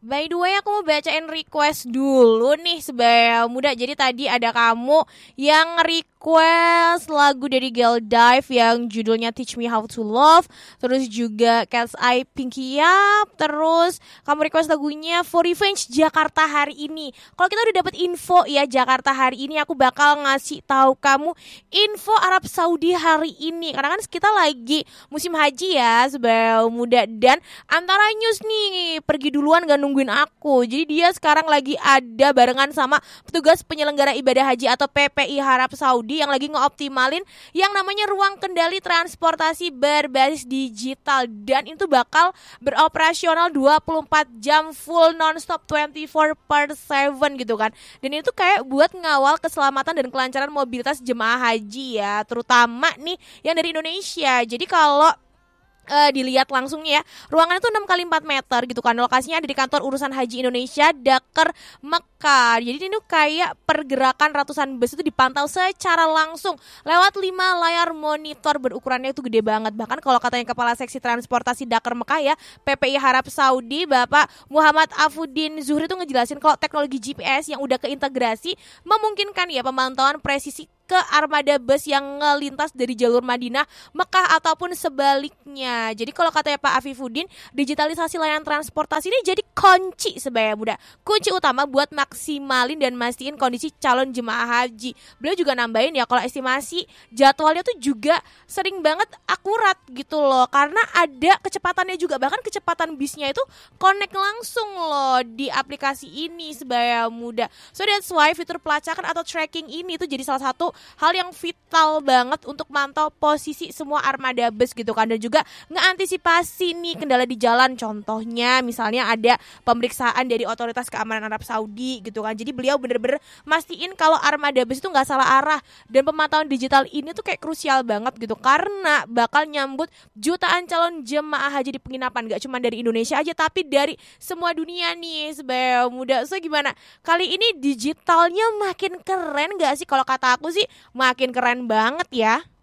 By the way, aku mau bacain request dulu nih Sebaya Muda. Jadi tadi ada kamu yang request lagu dari Girl Dive yang judulnya Teach Me How to Love. Terus juga Cat's Eye Pinky Up. Terus kamu request lagunya For Revenge Jakarta hari ini. Kalau kita udah dapet info ya Jakarta hari ini, aku bakal ngasih tahu kamu info Arab Saudi hari ini. Karena kan kita lagi musim haji ya Sebaya Muda. Dan antara news nih, pergi duluan gak nungguin aku. Jadi dia sekarang lagi ada barengan sama petugas penyelenggara ibadah haji atau PPI Arab Saudi yang lagi ngeoptimalin yang namanya ruang kendali transportasi berbasis digital. Dan itu bakal beroperasional 24 jam full non-stop 24/7 gitu kan. Dan itu kayak buat ngawal keselamatan dan kelancaran mobilitas jemaah haji ya, terutama nih yang dari Indonesia. Jadi kalau dilihat langsungnya ya, ruangannya tuh 6 kali 4 meter gitu kan. Lokasinya ada di kantor urusan haji Indonesia Dakar Mekah. Jadi ini tuh kayak pergerakan ratusan bus itu dipantau secara langsung lewat 5 layar monitor berukurannya itu gede banget. Bahkan kalau katanya Kepala Seksi Transportasi Dakar Mekah ya, PPI Arab Saudi, Bapak Muhammad Afuddin Zuhri tuh ngejelasin kalau teknologi GPS yang udah keintegrasi memungkinkan ya pemantauan presisi ke armada bus yang ngelintas dari jalur Madinah, Mekah ataupun sebaliknya. Jadi kalau katanya Pak Afifuddin, digitalisasi layanan transportasi ini jadi kunci Sebaya Muda. Kunci utama buat maksimalin dan mastiin kondisi calon jemaah haji. Beliau juga nambahin ya kalau estimasi jadwalnya tuh juga sering banget akurat gitu loh. Karena ada kecepatannya juga, bahkan kecepatan bisnya itu connect langsung loh di aplikasi ini Sebaya Muda. So that's why fitur pelacakan atau tracking ini tuh jadi salah satu hal yang vital banget untuk mantau posisi semua armada bus gitu kan. Dan juga ngeantisipasi nih kendala di jalan. Contohnya misalnya ada pemeriksaan dari otoritas keamanan Arab Saudi gitu kan. Jadi beliau bener-bener mastiin kalau armada bus itu gak salah arah. Dan pemantauan digital ini tuh kayak krusial banget gitu, karena bakal nyambut jutaan calon jemaah haji di penginapan. Gak cuma dari Indonesia aja, tapi dari semua dunia nih Sebaya Muda. So gimana? Kali ini digitalnya makin keren gak sih? Kalau kata aku sih makin keren banget ya.